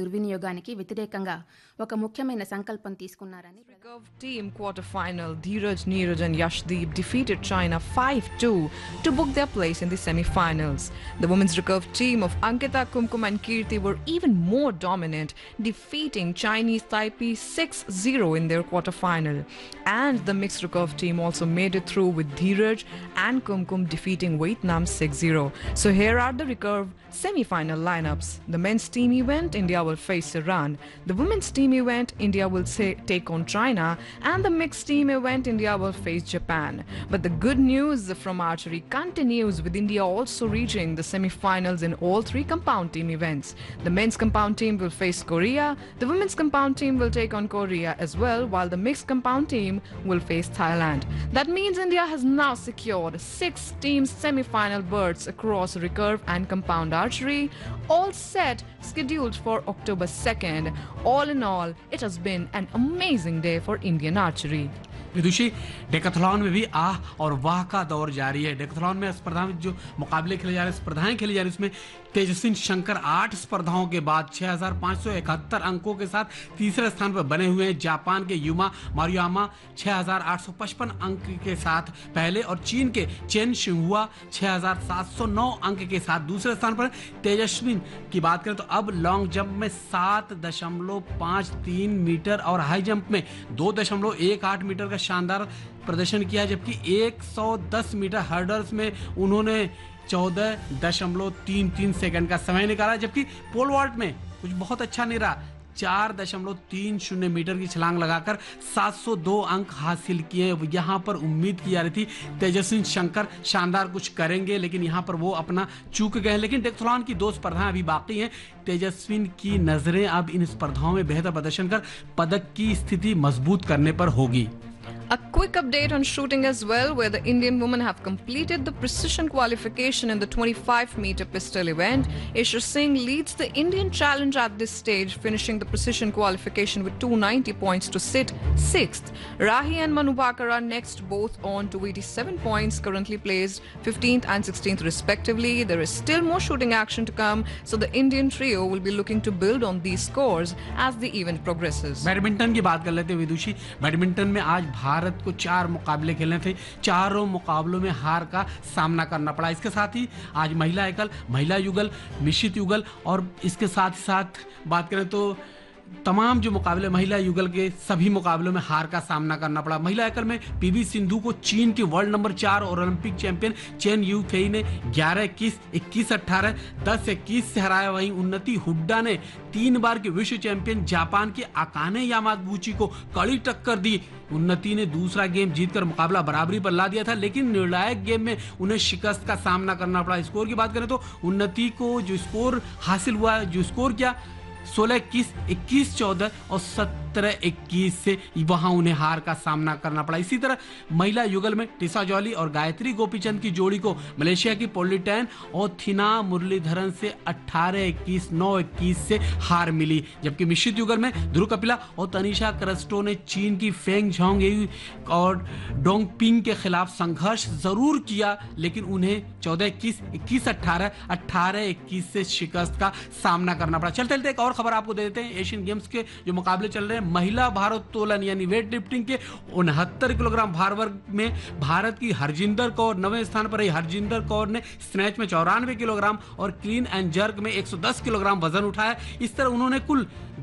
దుర్వినియోగానికి వ్యతిరేకంగా ఒక ముఖ్యమైన సంకల్పం తీసుకున్నారని Curve team quarterfinal Dheeraj, Neeraj and Yashdeep defeated China 5-2 to book their place in the semi-finals. The women's recurve team of Ankita, Kumkum and Kirti were even more dominant, defeating Chinese Taipei 6-0 in their quarterfinal. And the mixed recurve team also made it through with Dheeraj and Kumkum defeating Vietnam 6-0. So here are the recurve semi-final lineups. The men's team event, India will face Iran. The women's team event, India will take on China. And the mixed team event, India will face Japan. But the good news from archery continues, with India also reaching the semi-finals in all three compound team events. The men's compound team will face Korea. The women's compound team will take on Korea as well, while the mixed compound team will face Thailand. That means India has now secured 6 team semi-final berths across recurve and compound archery, all set scheduled for October 2nd. All in all, it has been an amazing day for Indian archery. Vidushi, Decathlon में भी आह और वाह का दौर जारी है। Decathlon में स्पर्धा में जो मुकाबले खेले जा रहे हैं, स्पर्धाएं खेली जा रही हैं, उसमें तेजस्विन शंकर 8 स्पर्धाओं के बाद 6571 अंकों के साथ तीसरे स्थान पर बने हुए हैं। जापान के युमा मारुयामा 6855 अंक के साथ पहले, और चीन के चेन शिंगहुआ 6709 अंक के साथ दूसरे स्थान पर। तेजस्विन की बात करें तो अब लॉन्ग जंप में 7.53 मीटर और हाई जंप में 2.18 मीटर का शानदार प्रदर्शन किया, जबकि 110 मीटर हर्डल्स में उन्होंने 14.33 सेकंड का समय निकाला, जबकि पोल वॉल्ट में कुछ बहुत अच्छा नहीं रहा, 4.30 मीटर की छलांग लगाकर 702 अंक हासिल किए। यहां पर उम्मीद की जा रही थी तेजस्विन शंकर शानदार कुछ करेंगे, लेकिन यहां पर वो अपना चूक गए। लेकिन डेकाथलॉन की 2 स्पर्धाएं अभी बाकी हैं। तेजस्विन की नजरें अब इन स्पर्धाओं में बेहतर प्रदर्शन कर पदक की स्थिति मजबूत करने पर होगी। A quick update on shooting as well, where the Indian women have completed the precision qualification in the 25-meter pistol event. Ishwar Singh leads the Indian challenge at this stage, finishing the precision qualification with 290 points to sit 6th. Rahi and Manu Bhaker are next, both on 287 points, currently placed 15th and 16th respectively. There is still more shooting action to come, so the Indian trio will be looking to build on these scores as the event progresses. Badminton की बात कर लेते हैं विदुषी। Badminton में आज भारत को 4 मुकाबले खेलने थे, चारों मुकाबलों में हार का सामना करना पड़ा। इसके साथ ही आज महिला एकल, महिला युगल, मिश्रित युगल और इसके साथ ही साथ बात करें तो तमाम जो मुकाबले महिला युगल के सभी मुकाबलों में हार का सामना करना पड़ा। महिला एकल में पीवी सिंधु को चीन के वर्ल्ड नंबर 4 और Olympic champion chain you Fei ने 11-21, 21-18, 10-21 से हराया। वहीं उन्नति हुड्डा ने 3 बार के विश्व चैंपियन जापान के अकाने यामागुची को कड़ी टक्कर दी। उन्नति ने दूसरा गेम जीतकर मुकाबला बराबरी पर ला दिया था, लेकिन निर्णायक गेम में उन्हें शिकस्त का सामना करना पड़ा। स्कोर की बात करें तो उन्नति को जो स्कोर हासिल हुआ, जो स्कोर किया 16-21, 21-14 और 17-21 से वहां उन्हें हार का सामना करना पड़ा। इसी तरह महिला युगल में टिशा जॉली और गायत्री गोपीचंद की जोड़ी को मलेशिया की पोलिटैन और थिना मुरलीधरन से 18-21, 9-21 से हार मिली, जबकि मिश्रित युगल में ध्रुव कपिला और तनिषा क्रिस्टो ने चीन की फेंग झोंग और डोंगपिंग के खिलाफ संघर्ष जरूर किया, लेकिन उन्हें 14-21, 21-18, 18-21 से शिकस्त का सामना करना पड़ा। चलते एक और खबर आपको दे देते हैं। एशियन गेम्स के जो मुकाबले चल रहे हैं, महिला भारोत्तोलन यानी वेट लिफ्टिंग के 69 किलोग्राम भार वर्ग में भारत की हरजिंदर कौर 9वें स्थान पर रही। हरजिंदर कौर ने स्नैच में 94 किलोग्राम और क्लीन एंड जर्क में 110 किलोग्राम वजन उठाया। इस तरह उन्होंने कुल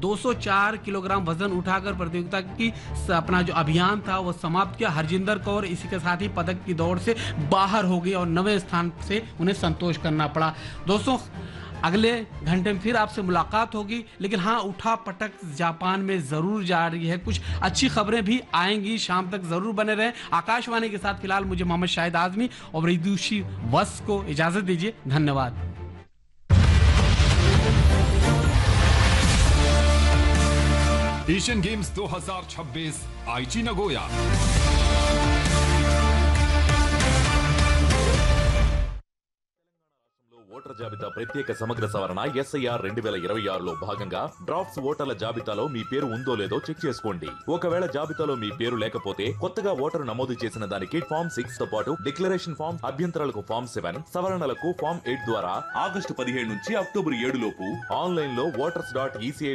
204 किलोग्राम वजन उठाकर प्रतियोगिता की अपना जो अभियान था वो समाप्त किया। हरजिंदर कौर इसी के साथ ही पदक की दौड़ से बाहर हो गई और 9वें स्थान से उन्हें संतोष करना पड़ा। दोस्तों, अगले घंटे में फिर आपसे मुलाकात होगी, लेकिन हाँ, उठा पटक जापान में जरूर जारी है। कुछ अच्छी खबरें भी आएंगी, शाम तक जरूर बने रहें आकाशवाणी के साथ। फिलहाल मुझे मोहम्मद शाहिद आजमी और विदुषी वस को इजाजत दीजिए। धन्यवाद। एशियन गेम्स 2026 आईची नगोया। ఓటర్ జాబితా ప్రత్యేక సమగ్ర సవరణ SIR 2026లో భాగంగా డ్రాఫ్ట్స్ ఓటర్ల జాబితాలో మీ పేరు ఉందో లేదో చెక్ చేసుకోండి. ఒకవేళ జాబితాలో మీ పేరు లేకపోతే కొత్తగా ఓటరు నమోదు చేసిన దానికి ఫామ్ 6 తో పాటు డిక్లరేషన్ ఫామ్, అభ్యంతరాలకు ఫామ్ 7, సవరణలకు ఫామ్ 8 ద్వారా ఆగస్టు 17 నుంచి అక్టోబర్ 7 లోపు ఆన్లైన్ లో voters.eci